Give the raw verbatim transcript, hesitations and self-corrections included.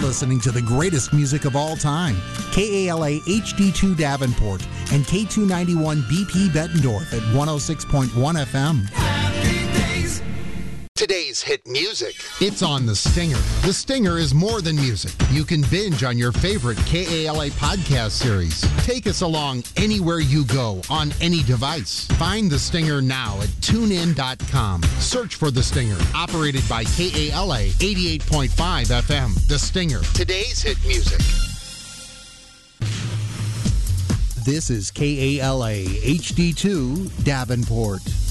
listening to the greatest music of all time. K A L A H D two Davenport and K two ninety-one B P Bettendorf at one oh six point one F M. Today's hit music. It's on The Stinger. The Stinger is more than music. You can binge on your favorite K A L A podcast series. Take us along anywhere you go on any device. Find The Stinger now at tune in dot com. Search for The Stinger, operated by K A L A eighty-eight point five F M. The Stinger. Today's hit music. This is K A L A H D two Davenport.